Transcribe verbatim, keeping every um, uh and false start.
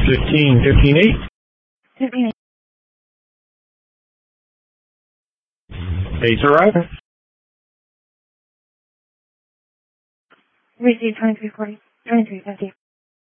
fifteen, fifteen eight. fifteen eight. Eight's arriving. Receive twenty-three forty. twenty-three fifty.